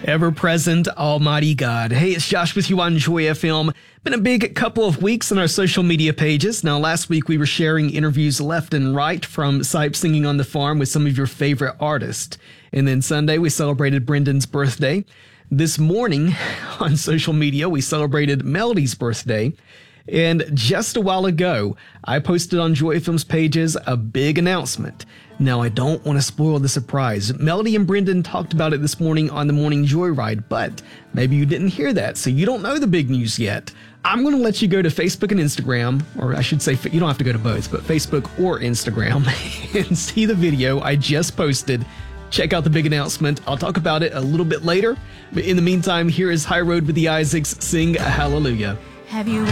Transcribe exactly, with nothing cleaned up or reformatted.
Ever-present Almighty God. Hey, it's Josh with you on Joy F M. Been a big couple of weeks on our social media pages. Now, last week we were sharing interviews left and right from Sipes Singing on the Farm with some of your favorite artists. And then Sunday we celebrated Brendan's birthday. This morning on social media we celebrated Melody's birthday. And just a while ago, I posted on Joy F M's pages a big announcement. Now, I don't want to spoil the surprise. Melody and Brendan talked about it this morning on the Morning Joyride, but maybe you didn't hear that, so you don't know the big news yet. I'm going to let you go to Facebook and Instagram, or I should say, you don't have to go to both, but Facebook or Instagram, and see the video I just posted. Check out the big announcement. I'll talk about it a little bit later, but in the meantime, here is High Road with the Isaacs. Sing a hallelujah. Have you